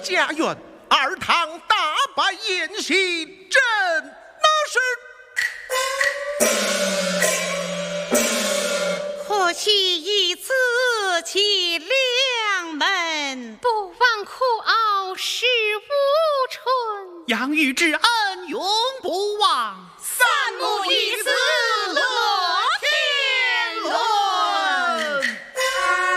家园，二堂大摆宴席，朕那是或许以此其良门， 不枉苦熬15春。 养育之恩永不忘。